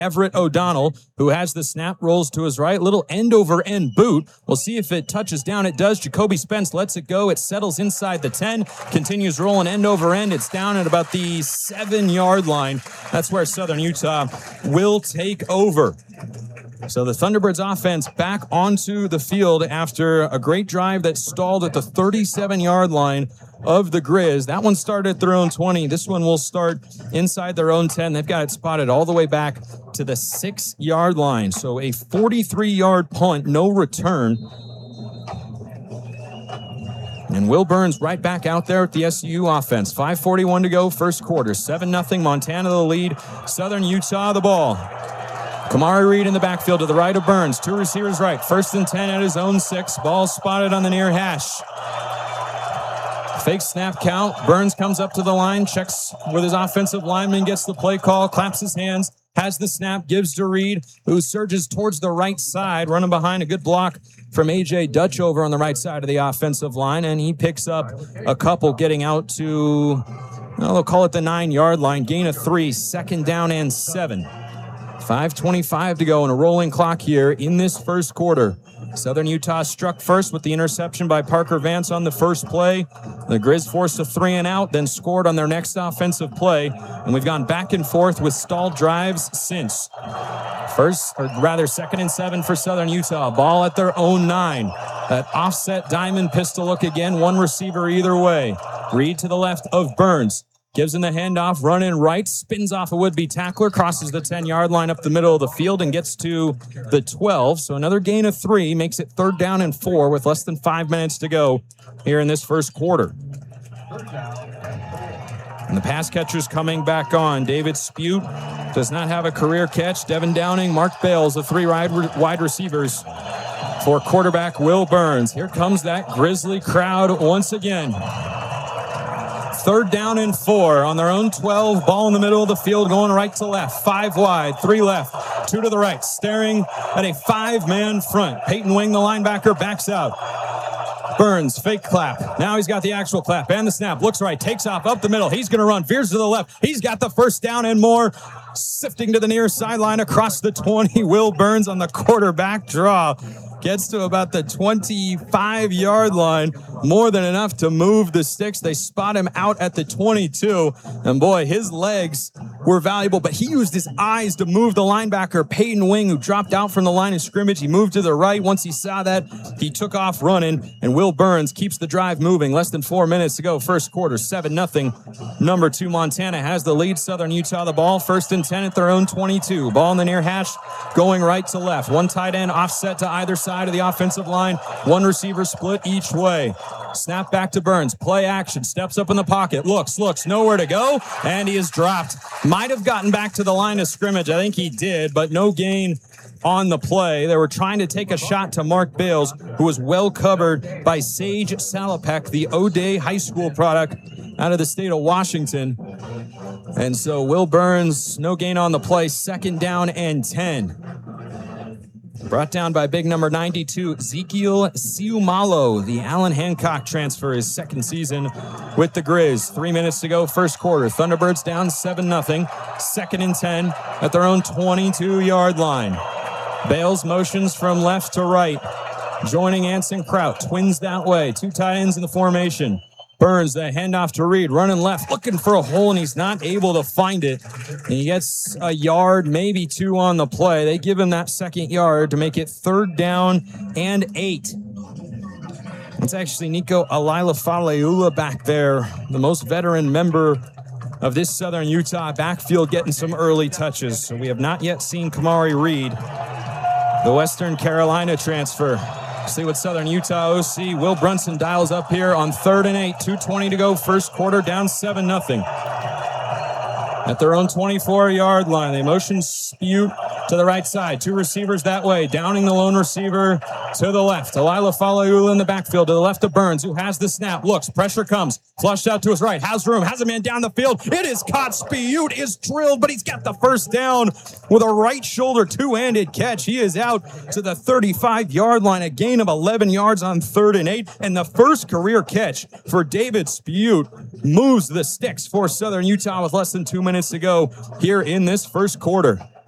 Everett O'Donnell, who has the snap, rolls to his right. Little end-over-end boot. We'll see if it touches down. It does. Jacoby Spence lets it go. It settles inside the 10. Continues rolling end-over-end. It's down at about the 7-yard line. That's where Southern Utah will take over. So the Thunderbirds offense back onto the field after a great drive that stalled at the 37-yard line of the Grizz. That one started at their own 20. This one will start inside their own 10. They've got it spotted all the way back to the 6-yard line. So a 43-yard punt, no return. And Will Burns right back out there at the SU offense. 5:41 to go, first quarter. 7-0, Montana the lead. Southern Utah the ball. Kamari Reed in the backfield to the right of Burns. 2 receivers right. 1st and 10 at his own 6. Ball spotted on the near hash. Fake snap count. Burns comes up to the line, checks with his offensive lineman, gets the play call, claps his hands, has the snap, gives to Reed, who surges towards the right side, running behind a good block from A.J. Dutch over on the right side of the offensive line, and he picks up a couple getting out to, well, they'll call it the 9-yard line. Gain of 3, 2nd down and 7. 5:25 to go and a rolling clock here in this first quarter. Southern Utah struck first with the interception by Parker Vance on the first play. The Grizz forced a 3 and out, then scored on their next offensive play. And we've gone back and forth with stalled drives since. 2nd and 7 for Southern Utah. Ball at their own 9. That offset diamond pistol look again. One receiver either way. Reed to the left of Burns. Gives him the handoff, running right, spins off a would-be tackler, crosses the 10-yard line up the middle of the field and gets to the 12. So another gain of 3 makes it 3rd down and 4 with less than 5 minutes to go here in this first quarter. And the pass catcher's coming back on. David Spute does not have a career catch. Devin Downing, Mark Bales, the 3 wide receivers for quarterback Will Burns. Here comes that Grizzly crowd once again. 3rd down and 4 on their own 12. Ball in the middle of the field going right to left. 5 wide, 3 left, 2 to the right. Staring at a 5-man front. Peyton Wing, the linebacker, backs out. Burns, fake clap. Now he's got the actual clap and the snap. Looks right, takes off up the middle. He's going to run, veers to the left. He's got the 1st down and more. Sifting to the near sideline across the 20. Will Burns on the quarterback draw. Gets to about the 25-yard line. More than enough to move the sticks. They spot him out at the 22. And boy, his legs were valuable, but he used his eyes to move the linebacker, Peyton Wing, who dropped out from the line of scrimmage. He moved to the right. Once he saw that, he took off running, and Will Burns keeps the drive moving. Less than 4 minutes to go, first quarter, 7-0. Number 2, Montana has the lead. Southern Utah the ball. 1st and 10 at their own 22. Ball in the near hash, going right to left. 1 tight end offset to either side of the offensive line. 1 receiver split each way. Snap back to Burns. Play action. Steps up in the pocket. Looks. Nowhere to go. And he is dropped. Might have gotten back to the line of scrimmage. I think he did, but no gain on the play. They were trying to take a shot to Mark Bales, who was well covered by Sage Salopek, the O'Day High School product out of the state of Washington. And so Will Burns, no gain on the play. 2nd down and 10. Brought down by big number 92, Ezekiel Siumalo. The Allen Hancock transfer, his 2nd season with the Grizz. 3 minutes to go, first quarter. Thunderbirds down 7-0. 2nd and 10 at their own 22-yard line. Bales motions from left to right. Joining Anson Kraut. Twins that way. 2 tight ends in the formation. Burns, the handoff to Reed, running left, looking for a hole, and he's not able to find it. And he gets a yard, maybe 2 on the play. They give him that 2nd yard to make it 3rd down and 8. It's actually Nico Alila-Faleula back there, the most veteran member of this Southern Utah backfield, getting some early touches. So we have not yet seen Kamari Reed, the Western Carolina transfer. See what Southern Utah OC Will Brunson dials up here on 3rd and 8. 2:20 to go, first quarter, down 7-0. At their own 24-yard line, they motion Spute to the right side. 2 receivers that way. Downing the lone receiver to the left. Alila-Faleula in the backfield to the left of Burns, who has the snap. Looks, pressure comes. Flushed out to his right. Has room. Has a man down the field. It is caught. Spute is drilled, but he's got the 1st down with a right shoulder 2-handed catch. He is out to the 35-yard line. A gain of 11 yards on 3rd and 8. And the first career catch for David Spute moves the sticks for Southern Utah with less than 2 minutes to go here in this first quarter.